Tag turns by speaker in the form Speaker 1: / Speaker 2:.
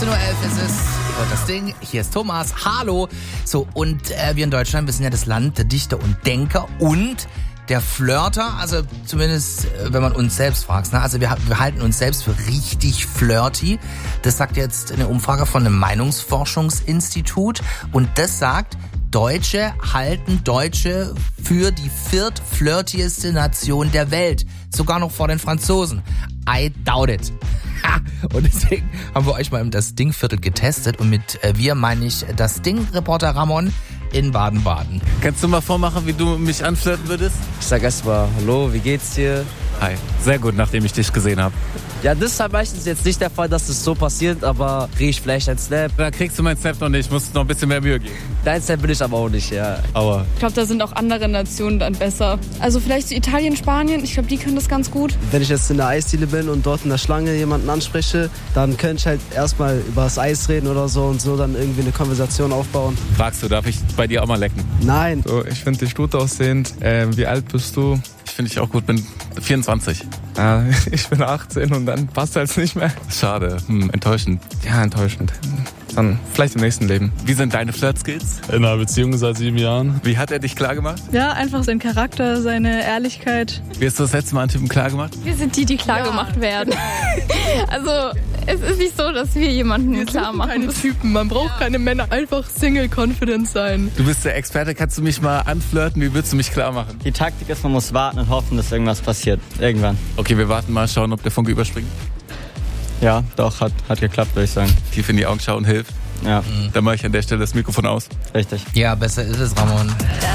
Speaker 1: 18.11 Uhr ist es. Ihr hört das Ding. Hier ist Thomas. Hallo. So, und wir in Deutschland, wir sind ja das Land der Dichter und Denker und der Flirter. Also zumindest, wenn man uns selbst fragt. Ne? Also wir halten uns selbst für richtig flirty. Das sagt jetzt eine Umfrage von einem Meinungsforschungsinstitut. Und das sagt, Deutsche halten Deutsche für die viertflirtieste Nation der Welt. Sogar noch vor den Franzosen. I doubt it. Und deswegen haben wir euch mal das Dingviertel getestet. Und mit wir meine ich das Ding-Reporter Ramon in Baden-Baden.
Speaker 2: Kannst du mal vormachen, wie du mich anflirten würdest?
Speaker 3: Ich sag erstmal, hallo, wie geht's dir?
Speaker 2: Hi. Sehr gut, nachdem ich dich gesehen habe.
Speaker 3: Ja, das ist halt meistens jetzt nicht der Fall, dass das so passiert, aber krieg ich vielleicht einen Snap.
Speaker 2: Da kriegst du meinen Snap noch nicht, musst noch ein bisschen mehr Mühe geben.
Speaker 3: Dein Snap will ich aber auch nicht, ja.
Speaker 2: Aua.
Speaker 4: Ich glaube, da sind auch andere Nationen dann besser. Also vielleicht so Italien, Spanien, ich glaube, die können das ganz gut.
Speaker 5: Wenn ich jetzt in der Eisdiele bin und dort in der Schlange jemanden anspreche, dann könnte ich halt erstmal über das Eis reden oder so und so dann irgendwie eine Konversation aufbauen.
Speaker 2: Fragst du, darf ich bei dir auch mal lecken?
Speaker 5: Nein.
Speaker 6: So, ich finde dich gut aussehend. Wie alt bist du?
Speaker 2: Ich finde dich auch gut, bin 24.
Speaker 6: Ich bin 18 und dann passt halt nicht mehr.
Speaker 2: Schade, enttäuschend.
Speaker 6: Ja, enttäuschend. Dann vielleicht im nächsten Leben.
Speaker 2: Wie sind deine Flirt-Skills?
Speaker 7: In einer Beziehung seit 7 Jahren.
Speaker 2: Wie hat er dich klargemacht?
Speaker 4: Ja, einfach sein Charakter, seine Ehrlichkeit.
Speaker 2: Wie hast du das letzte Mal einen Typen klargemacht?
Speaker 4: Wir sind die klar gemacht werden. Also es ist nicht so, dass wir jemanden klar machen.
Speaker 8: Keine Typen, man braucht keine Männer, einfach Single-Confident sein.
Speaker 2: Du bist der Experte, kannst du mich mal anflirten? Wie würdest du mich klar machen?
Speaker 9: Die Taktik ist, man muss warten und hoffen, dass irgendwas passiert. Irgendwann.
Speaker 2: Okay, wir warten mal, schauen, ob der Funke überspringt.
Speaker 9: Ja, doch, hat geklappt, würde ich sagen.
Speaker 2: Tief in die Augen schauen hilft.
Speaker 9: Ja.
Speaker 2: Dann mache ich an der Stelle das Mikrofon aus.
Speaker 9: Richtig.
Speaker 1: Ja, besser ist es, Ramon.